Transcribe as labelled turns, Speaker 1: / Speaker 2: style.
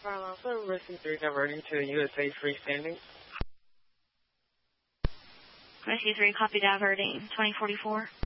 Speaker 1: Also, Rescue 3 diverting to USA freestanding.
Speaker 2: Rescue 3, copy diverting, 2044.